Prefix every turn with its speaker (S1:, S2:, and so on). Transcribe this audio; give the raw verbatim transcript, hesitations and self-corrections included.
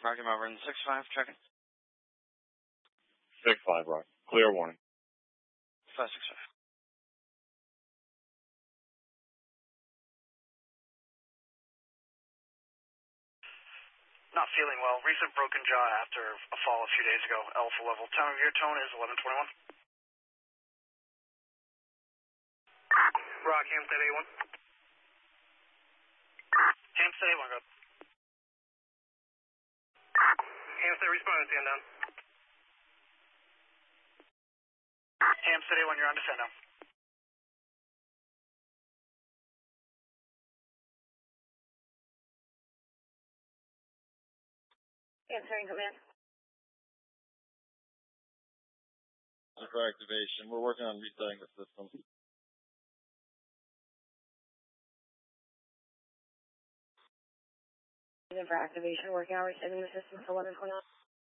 S1: Rocky Mountain six five, checking.
S2: six five, Rock. Clear warning.
S1: five six five.
S3: Not feeling well. Recent broken jaw after a fall a few days ago. Alpha level. Time of your tone is eleven twenty-one.
S4: Rock, Hampstead A one.
S3: Hampstead A one, go.
S4: Hampstead responding, stand down.
S3: Hampstead A one, you're on descent now.
S5: Answering command.
S2: For activation, we're working on resetting the system.
S5: For activation, working on resetting the system to eleven twenty-one.